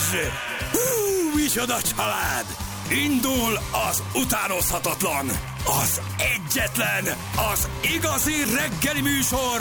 Hú, micsoda család! Indul az utánozhatatlan, az egyetlen, az igazi reggeli műsor,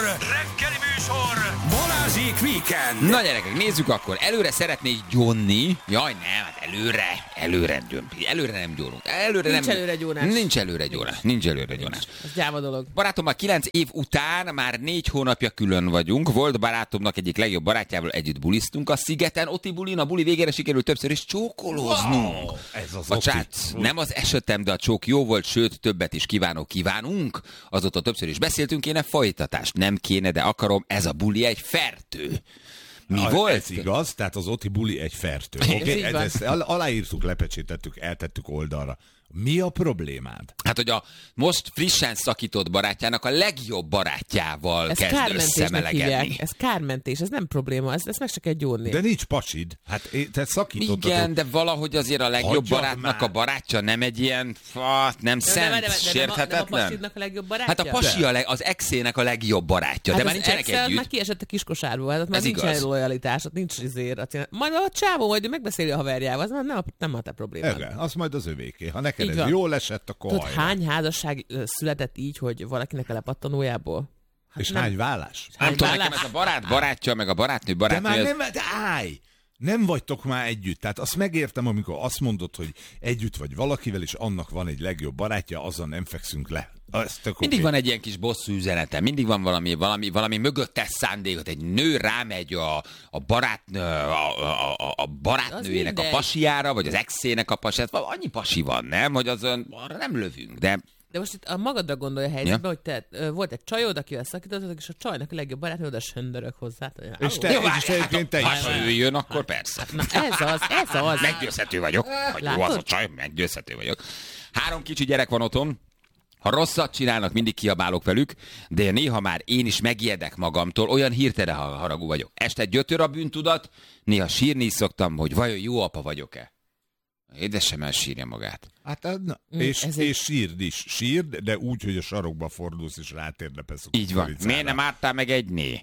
Balázsék Weekend. Na gyerekek, nézzük akkor. Előre szeretnék gyónni. Jaj, nem, hát előre nem gyónunk. Nincs előre gyónás. Ez gyáva dolog. Barátommal 9 év után már 4 hónapja külön vagyunk. Volt barátomnak egyik legjobb barátjával együtt buliztunk a szigeten. Oti bulin, a buli végére sikerült többször is csókolóznunk. Wow, ez az Bocsánat, nem az esetem, de a csók jó volt, sőt, többet is kívánunk. Azóta többször is beszéltünk, kéne folytatást. Nem kéne, de akarom, ez a buli egy fertő. Mi volt? Ez igaz, tehát az Oti buli egy fertő. Okay? Ezt aláírtuk, lepecsétettük, eltettük oldalra. Mi a problémád? Hát, hogy a most frissen szakított barátjának a legjobb barátjával kezd összemelegedni. Ez kármentés, ez nem probléma, ezt meg se kell gyónni. De nincs pasid. Hát te szakítottad. Igen, de valahogy azért a legjobb barátnak a barátja nem egy ilyen, nem szent, sérthetetlen. Nem a pasidnak a legjobb barátja? Hát a pasi az exének a legjobb barátja, hát de már nincsenek együtt. Már kiesett a kiskosárból, hát már nincs lojalitás, nincs izért. Majd a csávó majd megbeszéli a haverjával, az nem a te problémád. Igen, az majd az övéké. Ha neked ez jól esett, akkor tudod, hány házasság született így, hogy valakinek a lepattanójából? Hát és hány vállás? Nem tudom, nekem ez a barát barátja, meg a barátnő barátnő. De már nem vagytok már együtt. Tehát azt megértem, amikor azt mondod, hogy együtt vagy valakivel, és annak van egy legjobb barátja, azzal nem fekszünk le. Mindig van egy ilyen kis bosszú üzenete, mindig van valami mögöttes szándékot. Egy nő rámegy a barátnőjének a pasiára, vagy az exének a pasiára. Annyi pasi van, nem? Hogy azon arra nem lövünk, de most itt a magadra gondolja a helyzetben, hogy te volt egy csajod, akivel szakítottad, és a csajnak a legjobb barátnő oda söndörök hozzá. És te is. Ha ő jön, akkor persze. Na ez az. Meggyőzhető vagyok. Hogy jó az a csaj, meggyőzhető vagyok. 3 kicsi gyerek van otthon. Ha rosszat csinálnak, mindig kiabálok velük, de néha már én is megijedek magamtól, olyan hirtelen haragú vagyok. Este gyötör a bűntudat, néha sírni is szoktam, hogy vajon jó apa vagyok-e. Édesem elsírja magát. Hát, és sírd, de úgy, hogy a sarokba fordulsz, és rátérdepesz a így van. Miért nem álltál meg egy né?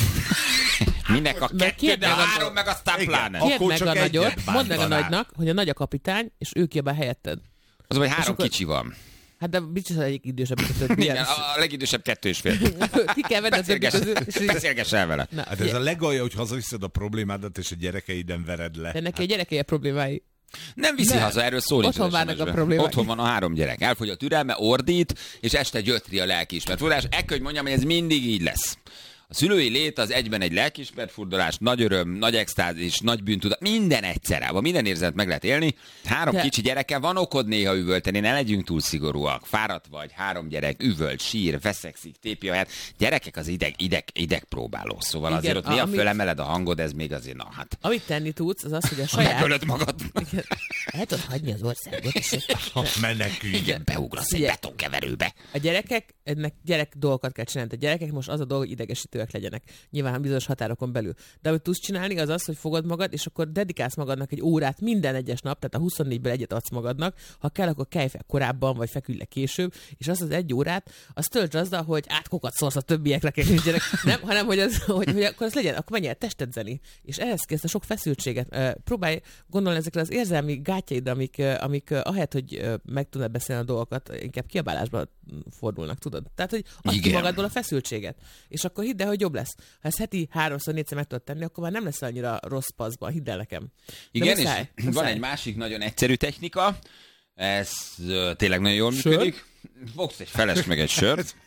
Minek a 2, de 3, meg aztán pláne. Kérd meg a nagyot, mondd meg a nagynak, hogy a nagy a kapitány, és ő kiabál helyetted. Az, hogy 3 kicsi van. Hát de biztos, hogy egyik idősebb. Igen, a legidősebb 2,5. Ki kell venni a többi közül. Beszélgess el vele. Hát ez a legalja, hogy hazaviszed a problémádat, és a gyerekeiden vered le. De neki a gyerekei a problémái. Nem viszi haza, erről szól nincs. Otthon várnak a problémák. Otthon van a 3 gyerek. Elfogy a türelme, ordít, és este gyötri a lelkiismert furdalás. Hogy mondjam, hogy ez mindig így lesz. A szülői lét az egyben egy lelkiismert furdalás, nagy öröm, nagy extázis, nagy bűntudat, minden egyszerre, minden érzetet meg lehet élni. 3 kicsi gyereke, van okod néha üvölteni, ne legyünk túl szigorúak. Fáradt vagy, 3 gyerek, üvölt, sír, veszekszik, tépi a helyet. Gyerekek az ideg próbáló, szóval igen, azért ott néha fölemeled a hangod, ez még azért, na hát. Amit tenni tudsz, az az, hogy a saját... Megölöd magad. El tudod hagyni az országot, és... Menekülj. Igen, beugrasz egy betonkeverőbe. A ennek gyerek dolgokat kell csinálni. A gyerekek most az a dolog, hogy idegesítőek legyenek. Nyilván bizonyos határokon belül. De amit tudsz csinálni, az az, hogy fogod magad, és akkor dedikálsz magadnak egy órát minden egyes nap, tehát a 24-ből egyet adsz magadnak. Ha kell, akkor kelj fel korábban, vagy feküdj le később, és azt az 1 órát, azt töltsd azzal, hogy átkokat szórsz a többieknek, nem, hanem hogy akkor az legyen, akkor menj el testedzeni. És ehhez kell ezt a sok feszültséget. Próbálj gondolni ezekre az érzelmi gátjaidra, amik ahelyett, hogy meg tudnád beszélni a dolgokat, inkább kiabálásba fordulnak, tudod? Tehát, hogy add ki magadból a feszültséget. És akkor hidd el, hogy jobb lesz. Ha ezt heti 3-4-szer meg tudod tenni, akkor már nem lesz annyira rossz paszban, hidd el nekem. Igen, muszáj. Van egy másik nagyon egyszerű technika, ez tényleg nagyon jól működik. Fogsz egy felest meg egy sört.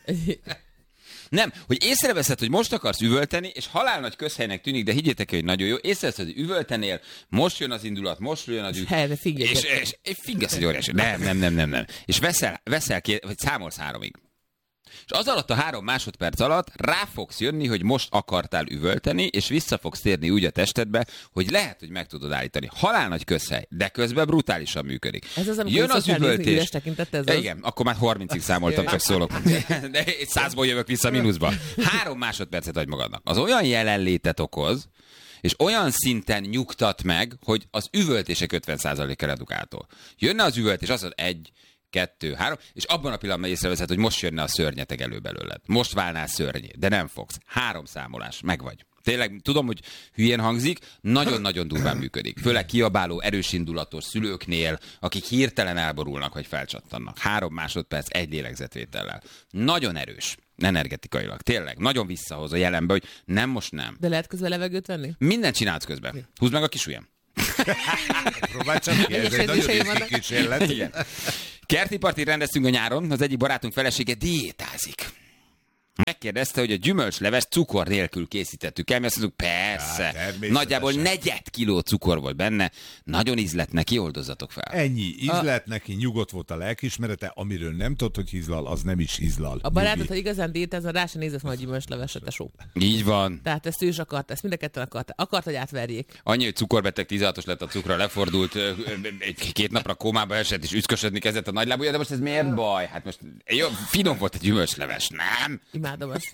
Nem, hogy észreveszed, hogy most akarsz üvölteni, és halál nagy közhelynek tűnik, de higgyétek, hogy nagyon jó. Észreveszed, hogy üvöltenél, most jön az indulat, most jön az és fingesz egy óriási. Nem. És veszel vagy számolsz 3-ig. És az alatt a 3 másodperc alatt rá fogsz jönni, hogy most akartál üvölteni, és vissza fogsz térni úgy a testedbe, hogy lehet, hogy meg tudod állítani. Halál nagy közhely, de közben brutálisan működik. Ez az, jön az üvöltés. Igen, akkor már 30-ig számoltam, csak szólok. De 100-ból jövök vissza mínuszba. 3 másodpercet adj magadnak. Az olyan jelenlétet okoz, és olyan szinten nyugtat meg, hogy az üvöltések 50%-a redukáltól. Jönne az üvöltés, azt mondod, 1, 2, 3, és abban a pillanatban észreveszed, hogy most jönne a szörnyeteg elő belőled. Most válnál szörnyé, de nem fogsz. 3 számolás, meg vagy. Tényleg, tudom, hogy hülyén hangzik, nagyon-nagyon durván működik. Főleg kiabáló, erősindulatos szülőknél, akik hirtelen elborulnak, vagy felcsattannak. 3 másodperc, 1 lélegzetvétellel. Nagyon erős energetikailag. Tényleg, nagyon visszahoz a jelenbe, hogy nem, most nem. De lehet közben levegőt venni? Mindent csinálsz közben. Húzd meg a kis ujjam. Próbálj csak ki, ez egy nagyon riszki kísérlet. Igen. Kerti partit rendeztünk a nyáron, az egyik barátunk felesége diétázik. Megkérdezte, hogy a gyümölcsleves cukor nélkül készítettük el, mi azt mondjuk, persze, nagyjából 4 kiló cukor volt benne, nagyon ízlett neki, oldozzatok fel. Ennyi, ízlett neki, nyugodt volt a lelkiismerete, amiről nem tudod, hogy hízlal, az nem is hízlal. A barátod, ha igazán diétázna, rá sem nézett volna a gyümölcsleveset, tesó. Így van. Tehát ezt ő is akarta, ezt mind a ketten akart, hogy átverjék. Annyi, hogy cukorbeteg 16-os lett a cukra, lefordult, 2 napra kómába esett, és üszkösödni kezdett a nagylábúja, de most ez miért baj? Hát most jó, finom volt a gyümölcsleves, nem? Imádom azt.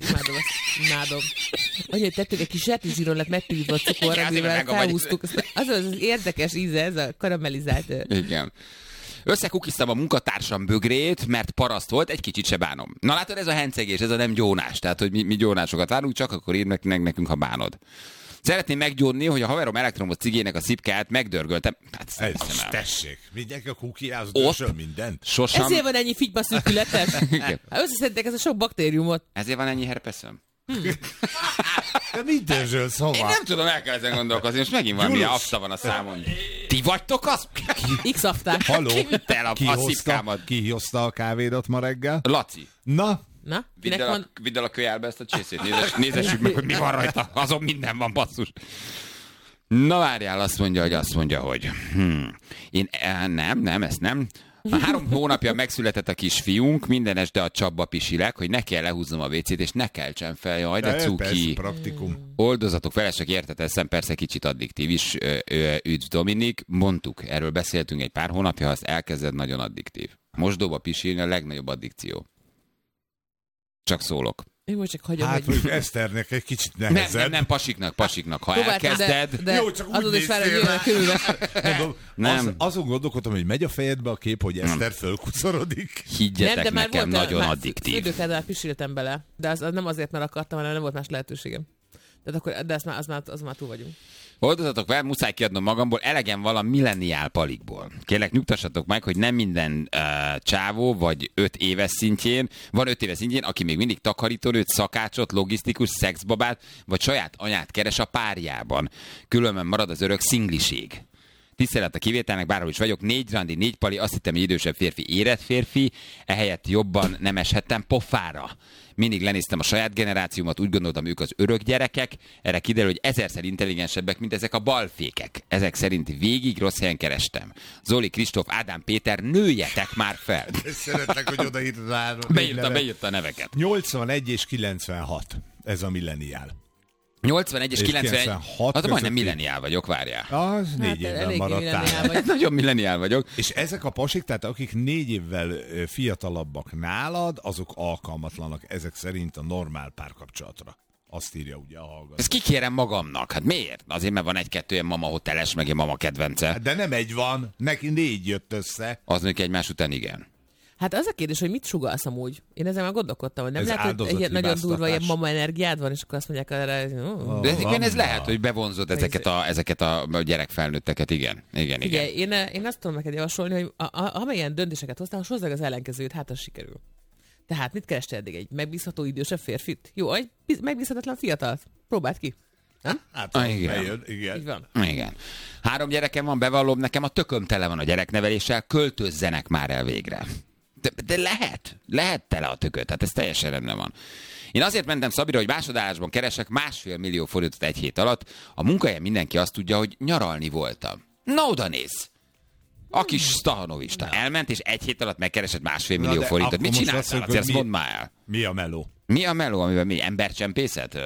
Ahogy tettük egy kis zsírón lett megtűzve a cukor, amivel felhúztuk. Az az érdekes íze, ez a karamellizált. Igen. Összekukiztam a munkatársam bögrét, mert paraszt volt, egy kicsit se bánom. Na látod, ez a hencegés, ez a nem gyónás. Tehát, hogy mi gyónásokat várunk, csak akkor írd nekünk, ha bánod. Szeretném meggyónni, hogy a haverom elektromos cigének a szipkáját megdörgöltem. Hát, tessék, mindenki a kukiához dörsöl mindent. Sosem. Ezért van ennyi figyba szűkületes. Összeszedtek ez a sok baktériumot. Ezért van ennyi herpeszem. De mit dörzsölsz, hova? Én nem tudom, el kell ezen gondolkozni, most megint valami afta van a számon. Ti vagytok az? X-afták. Haló? Ki vitte el a szipkámat? Ki hozta a kávédat ma reggel? Laci. Na? Vidd el a kölyelbe ezt a csészét, nézessük meg, hogy mi van rajta. Azon minden van, basszus. Na várjál, azt mondja, hogy én nem, ezt nem. 3 hónapja megszületett a kisfiunk, minden este a csapba pisilek, hogy ne kell lehúznom a WC-t, és ne keltsen fel, jaj, de cuki. Persze, praktikum. Oldozatok felesek, érteteszem, persze kicsit addiktív is, üdv Dominik, mondtuk, erről beszéltünk egy pár hónapja, ha ezt elkezded, nagyon addiktív. Mosdóba pisilni a legnagyobb addikció. Csak szólok. Én most csak hagyom, hát, hogy Eszternek egy kicsit nehezebb. Nem, pasiknak. Ha elkezded... De jó, csak azon is vár, hogy jönnek körülve. Nem. Azon gondolkodtam, hogy megy a fejedbe a kép, hogy Eszter fölkuszorodik. Higgyetek nekem, nagyon addiktív. Fürdőkádnál pisiltem bele, de az nem azért, mert akartam, hanem nem volt más lehetőségem. De az már túl vagyunk. Oldozatok fel, muszáj kiadnom magamból, elegem van a milleniál palikból. Kérlek, nyugtassatok meg, hogy nem minden csávó vagy 5 éves szintjén, van 5 éves szintjén, aki még mindig takarítónőt, szakácsot, logisztikus, szexbabát, vagy saját anyát keres a párjában. Különben marad az örök szingliség. Tisztelet a kivételnek, bárhol is vagyok, 4 randi, 4 pali, azt hittem, hogy idősebb férfi, érett férfi, ehelyett jobban nem eshettem pofára. Mindig lenéztem a saját generációmat, úgy gondoltam, ők az örök gyerekek, erre kiderül, hogy 1000-szer intelligensebbek, mint ezek a balfékek. Ezek szerint végig rossz helyen kerestem. Zoli, Kristóf, Ádám, Péter, nőjetek már fel! Szeretnek, hogy odaírtad rá. Beírta a neveket. 81 és 96, ez a milleniál. 81 és 96. Hát majdnem milleniál vagyok, várjál. Az 4 évvel maradtál. Nagyon milleniál vagyok. És ezek a pasik, tehát akik 4 évvel fiatalabbak nálad, azok alkalmatlanak ezek szerint a normál párkapcsolatra. Azt írja ugye a hallgató. Ezt kikérem magamnak. Hát miért? Azért, mert van 1-2 ilyen mama hoteles, meg ilyen mama kedvence. De nem egy van, neki 4 jött össze. Az mondjuk egymás után igen. Hát az a kérdés, hogy mit sugallsz amúgy? Én ezen már gondolkodtam, hogy nem lehet, hogy egy nagyon durva ilyen mama energiád van, és akkor azt mondják erre, de igen, ez lehet, hogy bevonzod ezeket a gyerekfelnőtteket, igen. Igen. Én azt tudom neked javasolni, hogy amilyen döntéseket hoztál, most hozzá az ellenkezőt, hát az sikerül. Tehát mit kerestél eddig? Egy megbízható idősebb férfit? Jó, egy megbízhatatlan fiatalt. Próbáld ki. Nem? Hát, igen. Így van. Igen. 3 gyerekem van, bevallom, nekem a tököm tele van a gyerekneveléssel, költözzenek már el végre. De lehet tele a tököt, tehát ez teljesen rendben van. Én azért mentem Szabira, hogy másodállásban keresek 1,5 millió forintot egy hét alatt. A munkahelyen mindenki azt tudja, hogy nyaralni voltam. Na oda néz! A kis Stahanovista elment, és egy hét alatt megkeresett 1,5 millió forintot. Mit csináltál? Ezt mondd már el. Mi a meló? Mi a meló, amiben mi? Embercsempészet?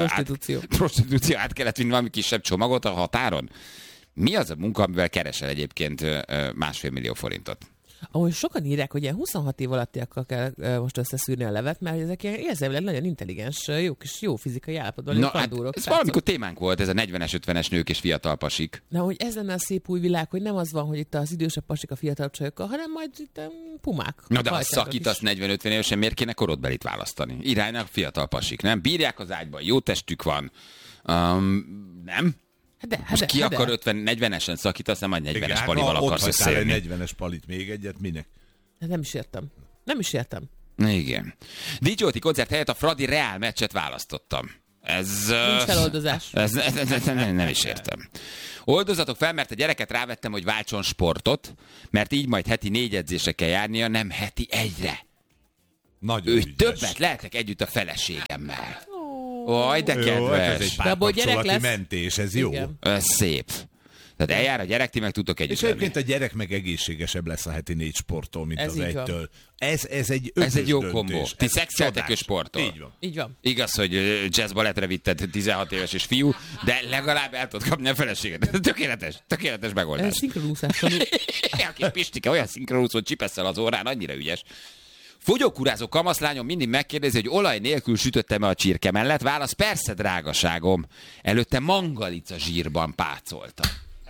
Prostitúció. Át kellett vinni valami kisebb csomagot a határon? Mi az a munka, amivel keresel egyébként 1,5 millió forintot? Ahogy sokan írják, hogy ilyen 26 év alattiakkal kell most összeszűrni a levet, mert ezek ilyen érzelmileg nagyon intelligens, jó fizikai állapotban. Na, hát ez valamikor témánk volt, ez a 40-es, 50-es nők és fiatal pasik. Na, hogy ez lenne a szép új világ, hogy nem az van, hogy itt az idősebb pasik a fiatal csajokkal, hanem majd itt pumák. Na, de a szakítasz 40-50 évesen, miért kéne korodbelit választani? Iránynak fiatal pasik, nem? Bírják az ágyban, jó testük van, Nem? Most ki akar 50-40-esen szakítasz, majd 40-es palival akarsz összeérni. Ott hagytál egy 40-es palit, még egyet, minek? Nem is értem. Igen. DJ-ti koncert helyett a Fradi Reál meccset választottam. Nincs feloldozás. Nem is értem. Oldozatok fel, mert a gyereket rávettem, hogy váltson sportot, mert így majd heti 4 edzésre kell járnia, nem heti 1-re. Nagyon ügyes. Többet lehetek együtt a feleségemmel. Oj, de kedves. Ez egy párkapcsolati mentés, ez jó. Igen. Ez szép. Tehát eljár a gyerek, ti meg tudtok együtt. És egyébként a gyerek meg egészségesebb lesz a heti 4 sporttól, mint az 1-től. Ez egy jó kombó. Ti szexeltek és sportol. Így van. Igaz, hogy jazz balettre vitted 16 éves és fiú, de legalább el tudod kapni a feleséget. Tökéletes megoldás. Ez szinkronúszás tanul. A kis Pistike olyan szinkronúszót csipesszel az órán, annyira ügyes. Fogyókúrázó kamaszlányom mindig megkérdezi, hogy olaj nélkül sütöttem-e a csirke mellett. Válasz, persze, drágaságom. Előtte mangalica zsírban pácolta.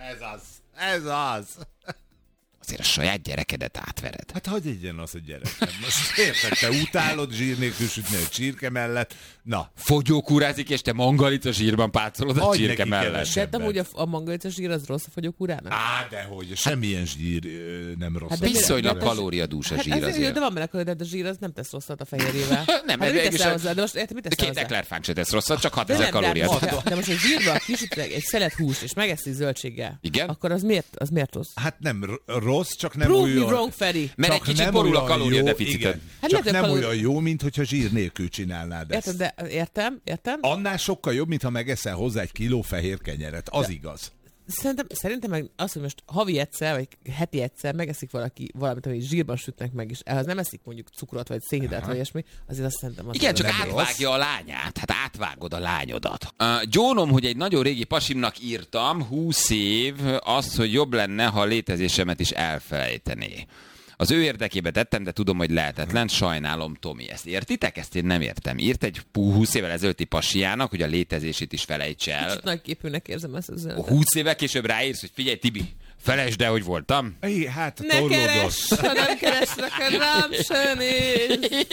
Ez az. Azért a saját gyerekedet átvered. Hát hagyj egyen az a gyerek. Most érted, te utálod zsír nélkül sütni a csirke mellett. Na. Fogyókúrázik, és te mangalica zsírban pácolod a csirke mellett. De amúgy a mangalica zsír az rossz a fogyókúrának? Dehogy. Semmilyen zsír nem rossz. Hát viszonylag kalóriadús a zsír azért. De van bele, de a zsír az nem tesz rosszat a fehérjével. Nem, hát mit teszel hozzá? De most érted, mit teszel hozzá? 2 eklerfánk se tesz rosszat, csak 6000 kalóriát. De most egy zsírban kisütnek egy szelet húst, és megeszik zöldséggel. Igen? Akkor az miért rossz? Hát nem rossz, csak nem Prove olyan... me wrong, Feri. Mert egy kicsit borul a kalóriadeficitet. Hát csak nem olyan jó, mint hogyha zsír nélkül csinálnád ezt. Értem. Annál sokkal jobb, mintha megeszel hozzá 1 kiló fehér kenyeret. Az igaz. Szerintem meg az, hogy most havi egyszer, vagy heti egyszer megeszik valaki valamit, amit zsírban sütnek meg, és ehhez nem eszik mondjuk cukrot, vagy szénhidrát, vagy ilyesmi, azért azt szerintem... Igen, csak átvágja a lányát. Hát átvágod a lányodat. Gyónom, hogy egy nagyon régi pasimnak írtam, 20 év, az, hogy jobb lenne, ha a létezésemet is elfelejtené. Az ő érdekébe tettem, de tudom, hogy lehetetlen. Sajnálom, Tomi. Ezt értitek? Ezt én nem értem. Írt egy 20 évvel ezelőtti pasiának, hogy a létezését is felejts el. Kicsit nagyképűnek érzem ezt az üzenetet. 20 évvel később ráírsz, hogy figyelj, Tibi, felejtsd el, hogy voltam. Hát, ne keresd, ha nem keresnek, rám se néz.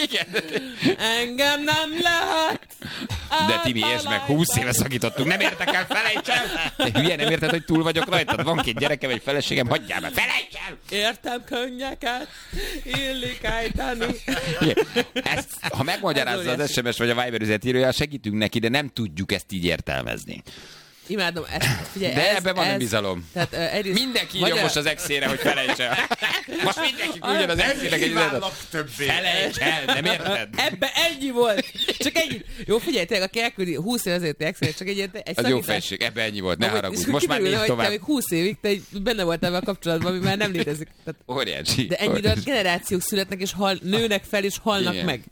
Engem nem lehet. De Tibi, értsd meg, 20 éve szakítottunk, nem értek el, felejts el. De hülye, nem érted, hogy túl vagyok rajtad? Van 2 gyerekem, egy feleségem, hagyjál meg, felejts el. Értem könnyeket, illik ejteni. Ezt, ha megmagyarázza az SMS vagy a Viber üzenetírója, segítünk neki, de nem tudjuk ezt így értelmezni. Imádom ezt. Figyelj, de ebben van bizalom. Tehát, egyrészt, mindenki írja most az exére, hogy felejts el. Most mindenki küldjön az exének egy üzenetet. Felejts el, nem érted? Ebben ennyi volt. Csak ennyi. Jó, figyelj, tényleg, aki elküldi 20 év azért exére, csak egy az jó felség, ebben ennyi volt, ne haragudj. Most már nézd tovább. Még 20 évig te benne voltál ebben a kapcsolatban, ami már nem létezik. Óriási. De ennyire generációk születnek, és nőnek fel, és halnak meg.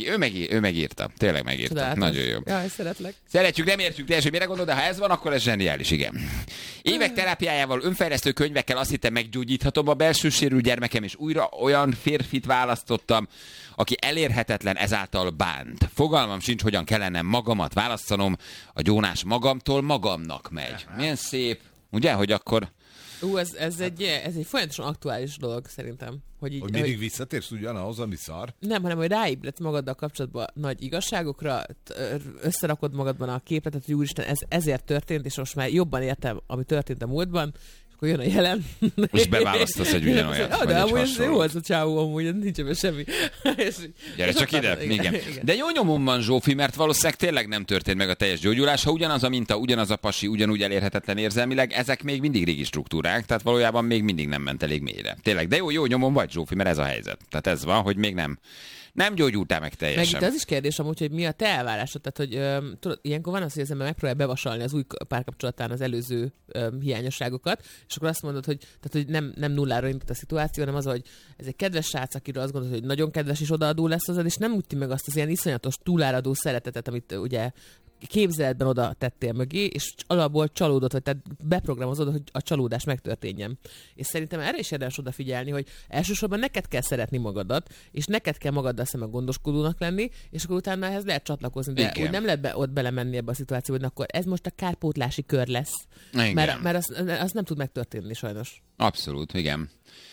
Ő megírta. Tényleg megírta. Csodálatos. Nagyon jó. Jaj, szeretlek. Szeretjük, nem értjük teljesen, mire gondol, de ha ez van, akkor ez zseniális, igen. Évek terápiájával, önfejlesztő könyvekkel azt hittem, meggyógyíthatom a belső sérült gyermekem, és újra olyan férfit választottam, aki elérhetetlen, ezáltal bánt. Fogalmam sincs, hogyan kellene magamat választanom, a gyónás magamtól magamnak megy. Milyen szép, ugye, hogy akkor... Ez egy folyamatosan aktuális dolog szerintem. Hogy mindig visszatérsz ugyanahoz, ami szar? Nem, hanem hogy ráébredsz magaddal kapcsolatban nagy igazságokra, összerakod magadban a képletet, hogy úristen, ez ezért történt, és most már jobban értem, ami történt a múltban, és akkor jön a jelen. Most beválasztasz egy ugyanolyat. De amúgy ez jó az a csávó, amúgy nincs ebben semmi. Gyere csak ide. Igen. De jó nyomom van, Zsófi, mert valószínűleg tényleg nem történt meg a teljes gyógyulás. Ha ugyanaz a minta, ugyanaz a pasi, ugyanúgy elérhetetlen érzelmileg, ezek még mindig régi struktúrák, tehát valójában még mindig nem ment elég mélyre. Tényleg, de jó nyomom vagy, Zsófi, mert ez a helyzet. Tehát ez van, hogy még nem gyógyultál meg teljesen. Meg itt az is kérdés amúgy, hogy mi a te elvárásod. Tehát, hogy tudod, ilyenkor van az, hogy az ember megpróbál bevasalni az új párkapcsolatán az előző hiányosságokat, és akkor azt mondod, hogy nem nullára indult a szituáció, hanem az, hogy ez egy kedves srác, akiről azt gondolod, hogy nagyon kedves és odaadó lesz hozzád, és nem üti meg azt az ilyen iszonyatos túláradó szeretetet, amit ugye képzeletben oda tettél mögé, és alapból csalódott, vagy tehát beprogramozod, hogy a csalódás megtörténjen. És szerintem erre is érdemes odafigyelni, hogy elsősorban neked kell szeretni magadat, és neked kell magaddal szemben gondoskodónak lenni, és akkor utána ehhez lehet csatlakozni, de úgy nem lehet ott belemenni ebbe a szituációba, hogy akkor ez most a kárpótlási kör lesz. Mert az nem tud megtörténni sajnos. Abszolút, igen.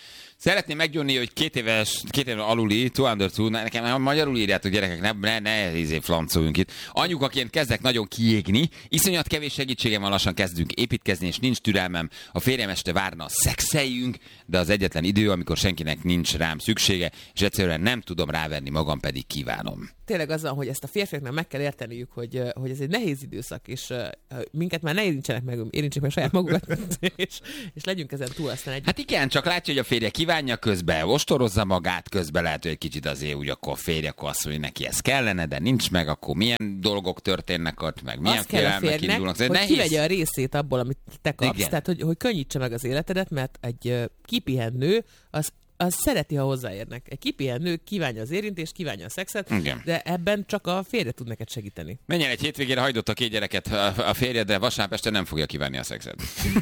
Szeretném meggyónni, hogy 2 éven aluli, 202, nekem magyarul írjátok, gyerekek, ne flancoljunk itt. Anyukaként kezdek nagyon kiégni, iszonyat kevés segítségem lassan kezdünk építkezni, és nincs türelmem. A férjem este várna, szexeljünk, de az egyetlen idő, amikor senkinek nincs rám szüksége, és egyszerűen nem tudom rávenni magam, pedig kívánom. Tényleg azzal, hogy ezt a férfiaknak meg kell érteniük, hogy ez egy nehéz időszak, és minket már ne érintsék meg saját magukat, és legyünk ezen túl aztán egy... Hát igen, csak látja, hogy a férje kívánja közben, ostorozza magát közben, lehet, hogy egy kicsit azért úgy akkor a férje, akkor azt mondja, hogy neki ez kellene, de nincs meg, akkor milyen dolgok történnek ott, meg milyen félelmek indulnak. Hogy nehéz... kivegye a részét abból, amit te kapsz, igen. Tehát hogy könnyítse meg az életedet, mert egy kipihenő az szereti, ha hozzáérnek. Egy kipihenő kívánja az érintést, kívánja a szexet, igen. De ebben csak a férje tud neked segíteni. Menjen egy hétvégére, hagydott a 2 gyereket a férjed, de vasárnap este nem fogja kívánni a szexet.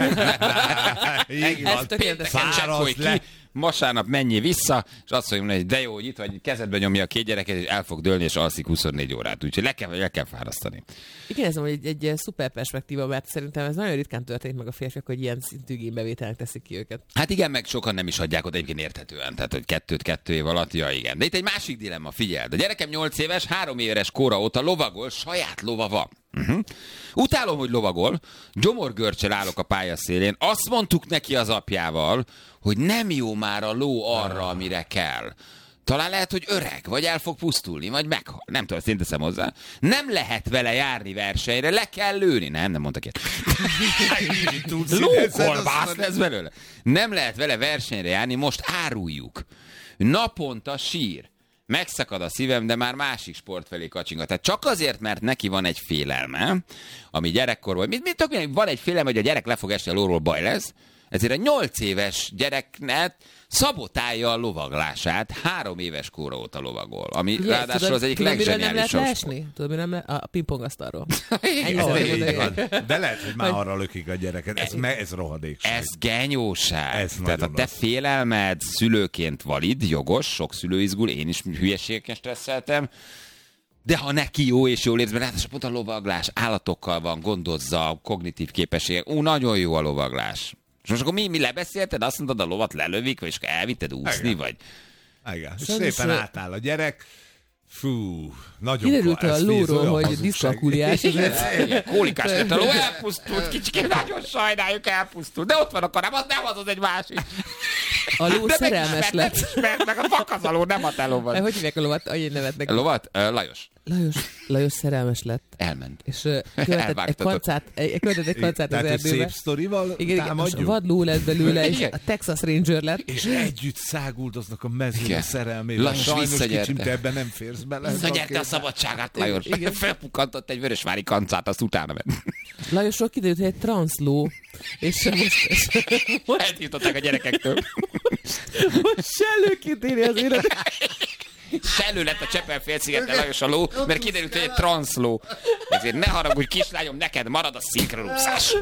Pénteken csekkolj ki, vasárnap menjél vissza, és azt mondja, hogy de jó, hogy itt vagy, kezedbe nyomja a 2 gyereket, és el fog dőlni, és alszik 24 órát. Úgyhogy le kell fárasztani. Igen, ez egy szuper perspektíva, mert szerintem ez nagyon ritkán történik meg a férfiak, hogy ilyen szintű igénybevételnek teszik ki őket. Hát igen, meg sokan nem is hagyják oda egyébként érthetően. Tehát, hogy 2 év alatt, ja igen. De itt egy másik dilemma, figyeld. A gyerekem 8 éves, 3 éves kora óta lovagol, saját lova van. Utálom, hogy lovagol, gyomorgörcsel állok a pályaszélén, azt mondtuk neki az apjával, hogy nem jó már a ló arra, amire kell. Talán lehet, hogy öreg, vagy el fog pusztulni, vagy meghal. Nem tudom, szinte teszem hozzá. Nem lehet vele járni versenyre, le kell lőni. Nem mondtak ilyet. Lókolbász lesz belőle. Nem lehet vele versenyre járni, most áruljuk. Naponta sír. Megszakad a szívem, de már másik sport felé kacsingat. Tehát csak azért, mert neki van egy félelme, ami gyerekkorban... Van egy félelme, hogy a gyerek le fog esni a lóról, baj lesz, ezért a 8 éves gyereknek szabotálja a lovaglását, 3 éves kora óta lovagol, ami ráadásul az egyik legzseniálisabb sport. Tudod, mi nem a pingpongasztalról. De lehet, hogy már arra lökik a gyereket. Ez rohadékság. Ez genyóság. Tehát a te félelmed szülőként valid, jogos, sok szülő izgul, én is hülyeségeken stresszeltem, de ha neki jó és jól érzi, mert ráadásul pont a lovaglás állatokkal van, gondozza, kognitív képességek. Nagyon jó a lovaglás. És most akkor mi lebeszélted? Azt mondtad, a lovat lelövik, vagy elvitted úszni, igen. Vagy... Igen, és szépen átáll a gyerek. Fú, nagyon kiderült a lóról, hogy diszkalkuliás. Kólikás lett a ló, elpusztult, kicsikém, nagyon sajnáljuk, elpusztult. De ott van a karám, az nem az egy másik. A ló szerelmes lett. Meg a vakaz a ló, nem a te lovat. Hogy hívják a lovat? Annyi nevet neki. A lovat? Lajos. Lajos szerelmes lett. Elment. És követett egy kancát az erdőbe. Tehát egy szép sztorival támadjuk? Igen, vadló lett belőle, és a Texas Ranger lett. És együtt száguldoznak a mezőn a szerelmével. Sajnos kicsim, te ebben nem férsz bele. Visszanyerte a szabadságát, Lajos. Felpukkantott egy vörösvári kancát, azt utána ment. Lajosról kiderült, hogy egy transzló. És most eltiltották a gyerekektől. Most sellőként éri az életet. Sellő lett a Csepel-félszigeten, Lajos a ló, mert kiderült, hogy egy transzló. Ezért ne haragudj, kislányom, neked marad a szinkronúszás.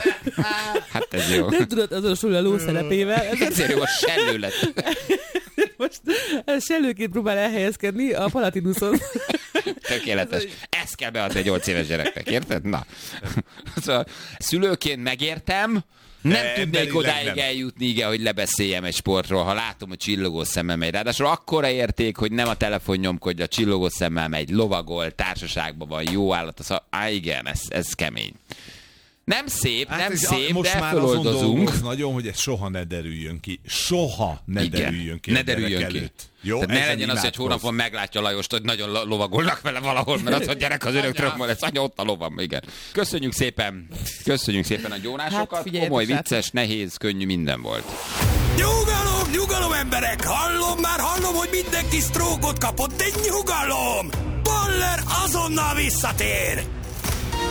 Hát ez jó. Nem tudod azonosulni a ló szerepével. Ezért jó, a sellő lett. Most sellőként próbál elhelyezkedni a Palatinuson. Tökéletes. Ezt kell beadni egy 8 éves gyereknek, érted? Na. Szóval szülőként megértem, nem tudnék odáig eljutni, igen, hogy lebeszéljem egy sportról, ha látom, hogy csillogó szemmel megy. Ráadásul akkora érték, hogy nem a telefon nyomkodja, a csillogó szemmel megy, lovagol, társaságban van, jó állat. Igen, ez kemény. Nem szép, hát szép, most de már feloldozunk. Nagyon, hogy ez soha ne derüljön ki. Soha ne derüljön ki. Ne derüljön ki. Jó, tehát ne legyen az, hogy egy hónapon meglátja Lajost, hogy nagyon lovagolnak vele valahol, mert az a gyerek az öröktől lesz, anya ott a lovam, igen. Köszönjük szépen a gyónásokat, hát, komoly, vicces, nehéz, könnyű, minden volt. Nyugalom emberek, hallom, hogy mindenki sztrókot kapott, de nyugalom! Baller azonnal visszatér!